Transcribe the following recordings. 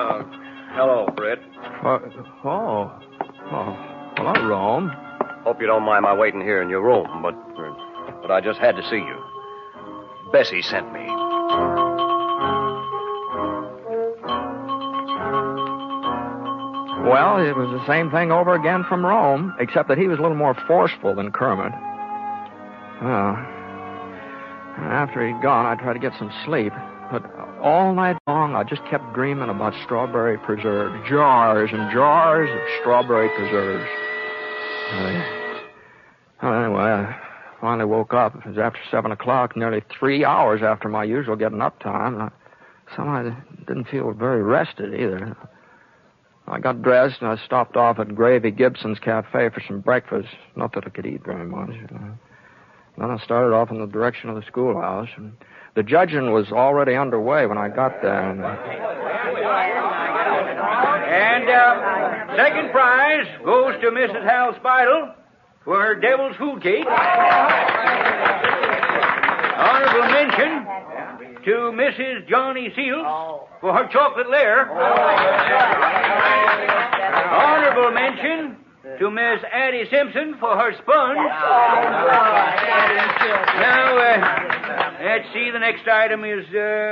Hello, Britt. Hello, Rome. Hope you don't mind my waiting here in your room, but I just had to see you. Bessie sent me. Well, it was the same thing over again from Rome, except that he was a little more forceful than Kermit. After he'd gone, I tried to get some sleep, but all night long I just kept dreaming about strawberry preserves. Jars and jars of strawberry preserves. Anyway, I finally woke up. It was after 7 o'clock, nearly 3 hours after my usual getting up time. And somehow I didn't feel very rested either. I got dressed and I stopped off at Gravy Gibson's Cafe for some breakfast. Not that I could eat very much. Then I started off in the direction of the schoolhouse. And the judging was already underway when I got there. And second prize goes to Mrs. Hal Spidle for her devil's food cake. Honorable mention to Mrs. Johnny Seals for her chocolate lair. Honorable mention to Miss Addie Simpson for her sponge. Now, let's see, the next item is,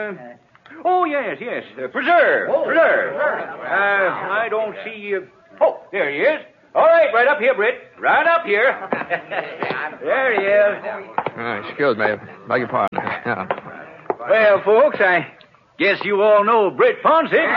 yes, preserve. I don't see, there he is. All right, right up here, Britt. Right up here. There he is. Excuse me. Beg your pardon. Yeah. Well, folks, I guess you all know Britt Ponset.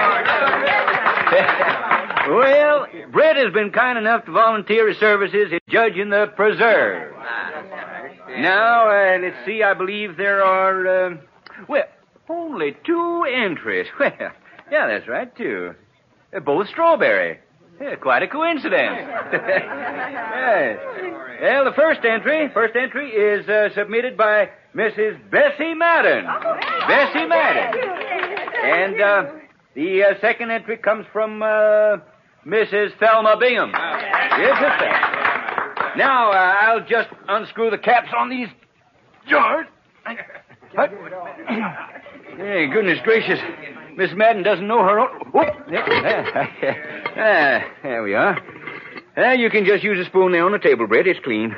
Well, Britt has been kind enough to volunteer his services in judging the preserve. Now, let's see, I believe there are, only 2 entries. Well, yeah, that's right, 2. Both strawberry. Yeah, quite a coincidence. Yes. Well, the first entry is submitted by Mrs. Bessie Madden. Bessie Madden. And the second entry comes from Mrs. Thelma Bingham. Yes, sir. Now, I'll just unscrew the caps on these jars. What? Hey, goodness gracious. Miss Madden doesn't know her own... there we are. You can just use a spoon there on the table, Britt. It's clean.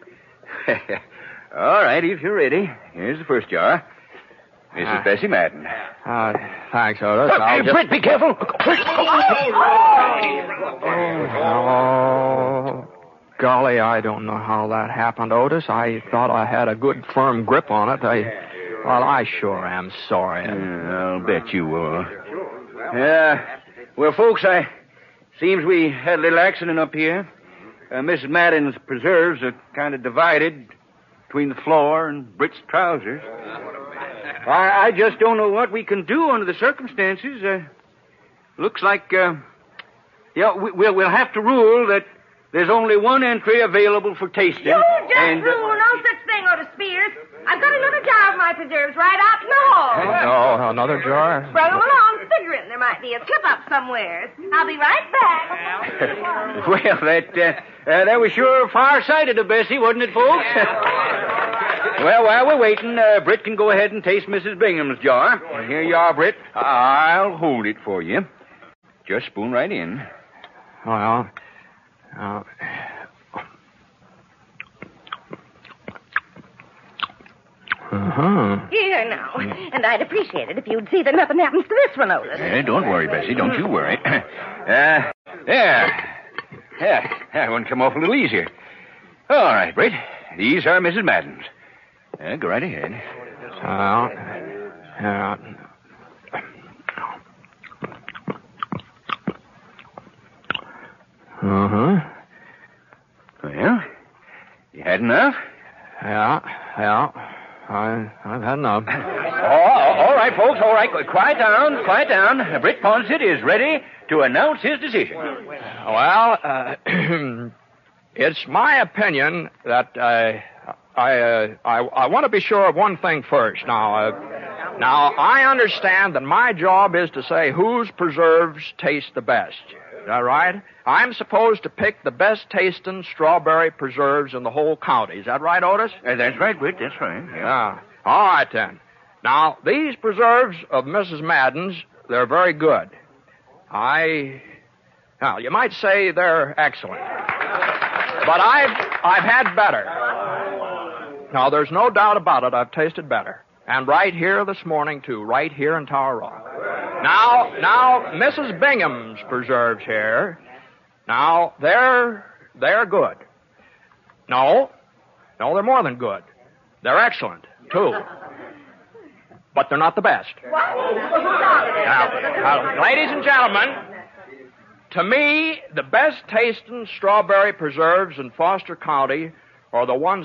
All right, if you're ready. Here's the first jar. Mrs. Bessie Madden. Thanks, Otis. Britt, be careful. Oh, golly, I don't know how that happened, Otis. I thought I had a good, firm grip on it. I sure am sorry. I'll bet you will. Well, folks, seems we had a little accident up here. Mrs. Madden's preserves are kind of divided between the floor and Britt's trousers. I just don't know what we can do under the circumstances. Looks like, we'll have to rule that there's only one entry available for tasting. You just rule no such thing, Otis Spears. I've got another jar of my preserves right out in the hall. Oh, another jar? Bring them along, figuring there might be a slip-up somewhere. I'll be right back. Well, that was sure far-sighted of Bessie, wasn't it, folks? Well, while we're waiting, Britt can go ahead and taste Mrs. Bingham's jar. Here you are, Britt. I'll hold it for you. Just spoon right in. Well, Here now. And I'd appreciate it if you'd see that nothing happens to this one, Otis. Don't worry, Bessie. Don't you worry. There. That one come off a little easier. All right, Britt. These are Mrs. Madden's. Go right ahead. Well, you had enough? Yeah. I've had enough. All right, folks, all right. Quiet down. Britt Ponset is ready to announce his decision. Well, it's my opinion that I want to be sure of one thing first. Now, I understand that my job is to say whose preserves taste the best. Is that right? I'm supposed to pick the best tasting strawberry preserves in the whole county. Is that right, Otis? That's right, Britt. That's right. Yeah. All right, then. Now, these preserves of Mrs. Madden's, they're very good. Well, you might say they're excellent. But I've had better. No, there's no doubt about it. I've tasted better. And right here this morning, too. Right here in Tower Rock. Now, Mrs. Bingham's preserves here. Now, they're good. No, they're more than good. They're excellent, too. But they're not the best. Now, ladies and gentlemen, to me, the best tasting strawberry preserves in Foster County are the ones